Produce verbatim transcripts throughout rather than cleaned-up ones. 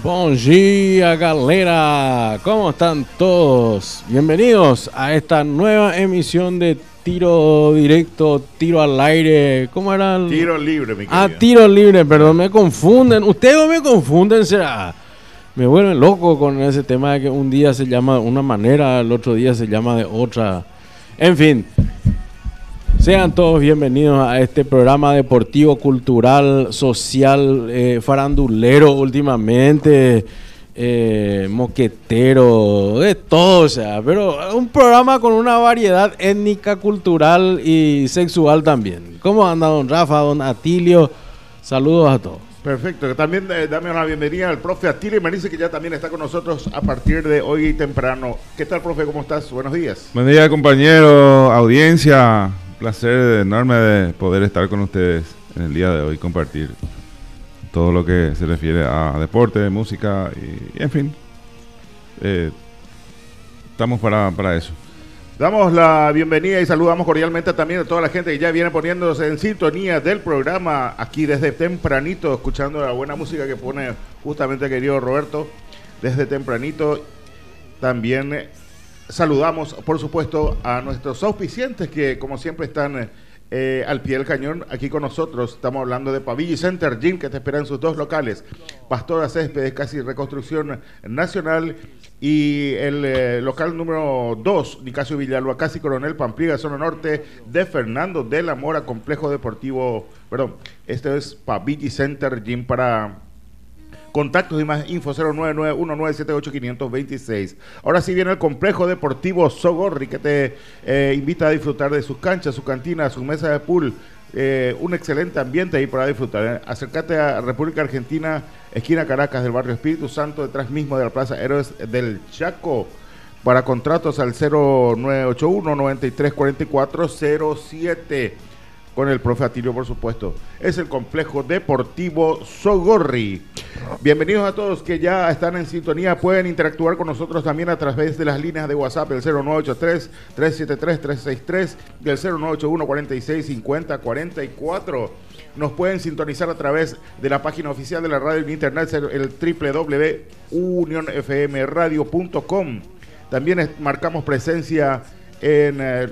Bom dia, galera. ¿Cómo están todos? Bienvenidos a esta nueva emisión de Tiro Directo, Tiro al Aire. ¿Cómo era? El... Tiro libre, mi querido. Ah, Tiro Libre, perdón, me confunden. Ustedes me confunden, será. Me vuelven loco con ese tema de que un día se llama de una manera, el otro día se llama de otra. En fin. Sean todos bienvenidos a este programa deportivo, cultural, social, eh, farandulero últimamente, eh, moquetero, de todo, o sea, pero un programa con una variedad étnica, cultural y sexual también. ¿Cómo anda don Rafa, don Atilio? Saludos a todos. Perfecto, también eh, dame una bienvenida al profe Atilio y me dice que ya también está con nosotros a partir de hoy temprano. ¿Qué tal, profe? ¿Cómo estás? Buenos días. Buen día, compañero, audiencia. Placer enorme de poder estar con ustedes en el día de hoy, compartir todo lo que se refiere a deporte, música y, y en fin, eh, estamos para, para eso. Damos la bienvenida y saludamos cordialmente también a toda la gente que ya viene poniéndose en sintonía del programa aquí desde tempranito, escuchando la buena música que pone justamente el querido Roberto desde tempranito. También eh, saludamos, por supuesto, a nuestros auspiciantes que, como siempre, están eh, al pie del cañón aquí con nosotros. Estamos hablando de Pavigi Center Gym, que te espera en sus dos locales. Pastora Céspedes, casi reconstrucción nacional. Y el eh, local número dos, Nicasio Villalba, casi Coronel Pampliega, zona norte de Fernando de la Mora, complejo deportivo. Perdón, este es Pavigi Center Gym para... Contactos y más info cero nueve nueve uno nueve siete ocho cinco dos seis. Ahora sí viene el complejo deportivo Sogorri, que te eh, invita a disfrutar de sus canchas, su cantina, su mesa de pool, eh, un excelente ambiente ahí para disfrutar. Eh. Acércate a República Argentina, esquina Caracas, del barrio Espíritu Santo, detrás mismo de la Plaza Héroes del Chaco. Para contratos al cero nueve ocho uno nueve tres cuatro cuatro cero siete. Con el profe Atilio, por supuesto. Es el complejo deportivo Sogorri. Bienvenidos a todos que ya están en sintonía. Pueden interactuar con nosotros también a través de las líneas de WhatsApp, el cero nueve ocho tres, tres siete tres, tres seis tres y el cero nueve ocho uno, cuatro seis, cinco cero cuatro cuatro. Nos pueden sintonizar a través de la página oficial de la radio en internet, el doble u doble u doble u punto unión f m radio punto com. También es, marcamos presencia en... Eh,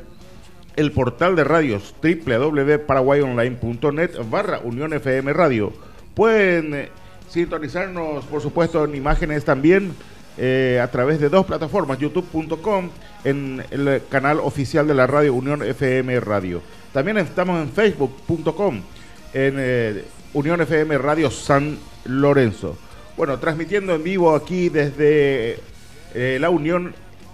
el portal de radios doble u doble u doble u punto paraguay online punto net barra Unión F M Radio. Pueden eh, sintonizarnos, por supuesto, en imágenes también eh, a través de dos plataformas, youtube punto com, en el canal oficial de la radio Unión F M Radio. También estamos en facebook punto com, en eh, Unión F M Radio San Lorenzo. Bueno, transmitiendo en vivo aquí desde eh, la Unión.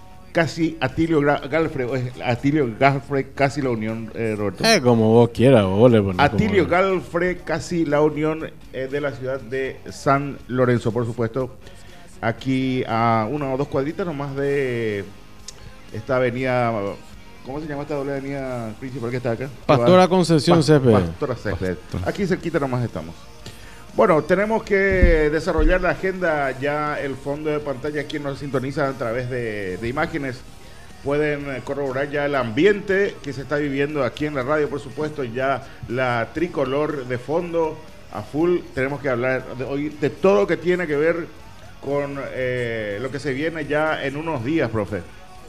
Casi Atilio Galfre, Atilio Galfre, casi la Unión, eh, Roberto. Eh, como vos quieras, vos le pones. Atilio Galfre, casi la Unión eh, de la ciudad de San Lorenzo, por supuesto. Aquí a una o dos cuadritas nomás de esta avenida, ¿cómo se llama esta doble avenida principal que está acá? Pastora Concepción Céspedes. Pastora Céspedes. Aquí cerquita nomás estamos. Bueno, tenemos que desarrollar la agenda, ya el fondo de pantalla, quien nos sintoniza a través de, de imágenes, pueden corroborar ya el ambiente que se está viviendo aquí en la radio, por supuesto, ya la tricolor de fondo a full. Tenemos que hablar de, hoy de todo lo que tiene que ver con eh, lo que se viene ya en unos días, profe.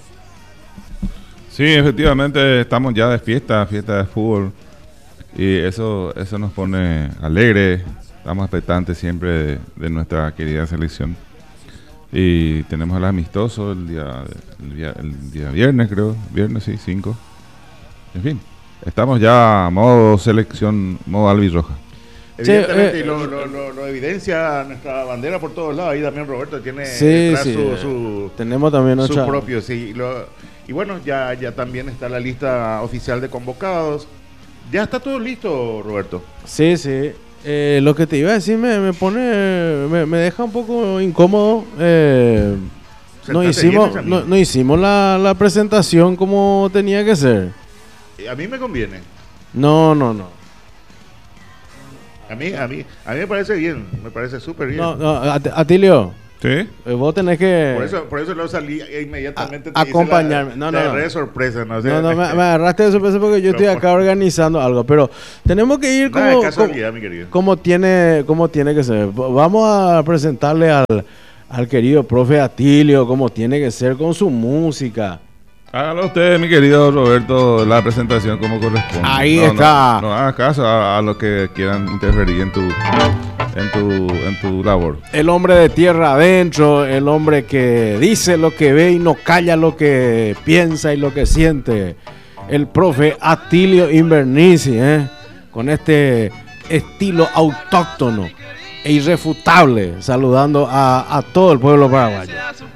Sí, efectivamente estamos ya de fiesta, fiesta de fútbol, y eso, eso nos pone alegres. Estamos expectantes siempre de, de nuestra querida selección. Y tenemos el amistoso el día, el día, el día viernes, creo. Viernes, sí, cinco. En fin, estamos ya a modo selección, modo albirroja. Evidentemente, sí, eh, y lo, lo, lo, lo evidencia nuestra bandera por todos lados. Ahí también Roberto tiene sí, sí, su, su, tenemos también su otra... propio. Sí, lo, y bueno, ya, ya también está la lista oficial de convocados. Ya está todo listo, Roberto. Sí, sí. Eh, lo que te iba a decir me, me pone, me, me deja un poco incómodo. Eh, no hicimos, bien, no, no hicimos la, la presentación como tenía que ser. A mí me conviene. No, no, no. A mí, a mí, a mí me parece bien, me parece súper bien. No, no, At- Atilio, Sí. Eh, Vos tenés que Por eso, por eso lo salí inmediatamente. A- te hice acompañarme. La, No, la no, no. re sorpresa, ¿no? O sea, No, no, me, me agarraste de sorpresa porque yo estoy No, acá organizando algo, pero tenemos que ir Nada de como, casualidad, como, mi querido. como tiene, como tiene que ser. Vamos a presentarle al, al querido profe Atilio como tiene que ser con su música. Hágalo usted, mi querido Roberto, la presentación como corresponde. Ahí No, está. No, no hagas caso a, a los que quieran interferir en tu, en tu, en tu labor. El hombre de tierra adentro, el hombre que dice lo que ve y no calla lo que piensa y lo que siente. El profe Atilio Invernici, ¿eh? Con este estilo autóctono e irrefutable, saludando a, a todo el pueblo paraguayo.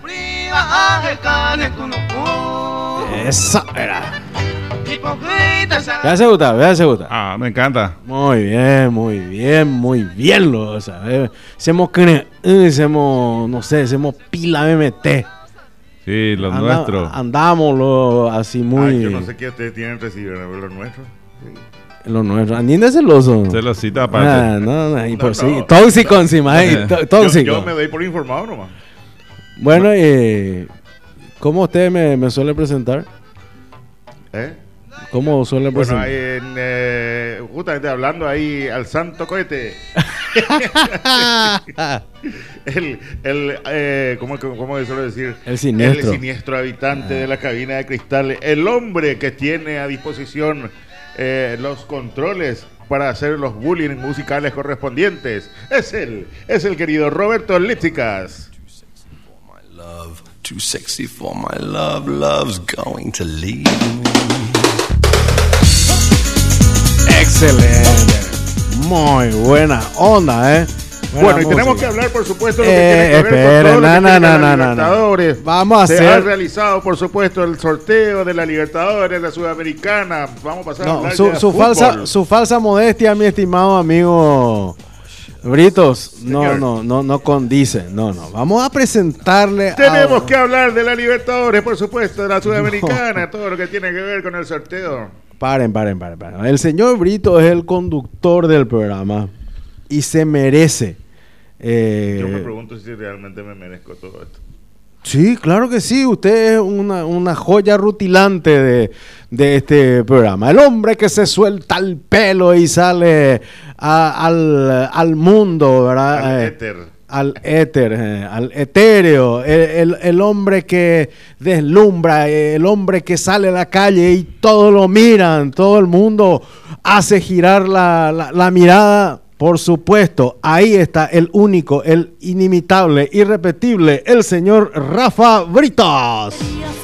Esa era. Véase gustar, véase gustar. Ah, me encanta. Muy bien, muy bien, muy bien. Lo, o sea, eh, hacemos, cre- eh, hacemos, no sé, hacemos pila M M T. Sí, los Anda- nuestros. Andamos lo, así muy. Ay, yo no sé qué ustedes tienen recibir, ¿no? Los nuestros. Sí. Lo nuestro. Andín de celoso. Celosita aparte. Ah, no, no, y No, por sí. no. Tóxico encima, eh, tó- Yo, tóxico. yo me doy por informado nomás. Bueno, eh, ¿cómo usted me, me suele presentar? ¿Eh? ¿Cómo suele Bueno, presentar? ahí en, eh, justamente hablando ahí al santo cohete. el, el eh, ¿cómo, cómo se suele decir? El siniestro. El siniestro habitante de la cabina de cristal. El hombre que tiene a disposición eh, los controles para hacer los bullying musicales correspondientes. Es él, es el querido Roberto Lipsicas. Love, too sexy for my love, love's going to leave me. Excelente. Muy buena onda, ¿eh? Buena Bueno, y tenemos música. que hablar, por supuesto, de lo Eh, que tiene que ver espera, con todo lo no, que no, tiene no, la no, no, no. Libertadores. Vamos a Se hacer- ha realizado, por supuesto, el sorteo de la Libertadores, la Sudamericana. Vamos a pasar a No, hablar su, ya de su fútbol. falsa, su falsa modestia, mi estimado amigo Britos, no, Señor. no, no, no condice. No, no. Vamos a presentarle. Tenemos a... que hablar de la Libertadores, por supuesto, de la Sudamericana, todo lo que tiene que ver con el sorteo. Paren, paren, paren, paren. El señor Brito es el conductor del programa y se merece. eh, Yo me pregunto si realmente me merezco todo esto. Sí, claro que sí. Usted es una, una joya rutilante de, de este programa. El hombre que se suelta el pelo y sale a- al, al mundo, ¿verdad? Al Eh, éter. Al éter, eh, al etéreo. El, el- el hombre que deslumbra, el hombre que sale a la calle y todos lo miran, todo el mundo hace girar la, la, la mirada. Por supuesto, ahí está el único, el inimitable, irrepetible, el señor Rafa Britos.